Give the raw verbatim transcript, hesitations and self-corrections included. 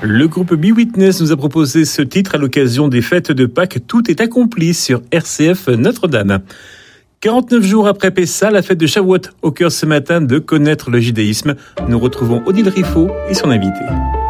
Le groupe Be Witness nous a proposé ce titre à l'occasion des fêtes de Pâques. Tout est accompli sur R C F Notre-Dame. quarante-neuf jours après Pessa, la fête de Shavuot, au cœur ce matin de connaître le judaïsme. Nous retrouvons Odile Riffaut et son invité.